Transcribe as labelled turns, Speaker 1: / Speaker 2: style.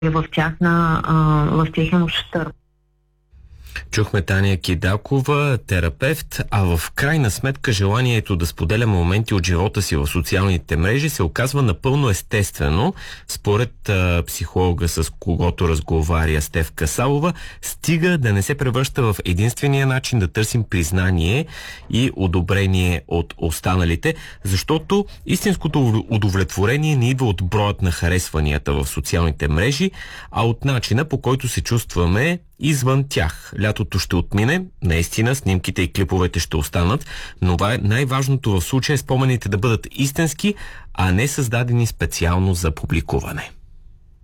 Speaker 1: в техен ущърб.
Speaker 2: Чухме Таня Кидакова, терапевт, а в крайна сметка желанието да споделя моменти от живота си в социалните мрежи се оказва напълно естествено. Според психолога, с когото разговаря Стеф Касалова, стига да не се превръща в единствения начин да търсим признание и одобрение от останалите, защото истинското удовлетворение не идва от броят на харесванията в социалните мрежи, а от начина, по който се чувстваме извън тях. Лятото ще отмине, наистина снимките и клиповете ще останат, но най-важното в случая е спомените да бъдат истински, а не създадени специално за публикуване.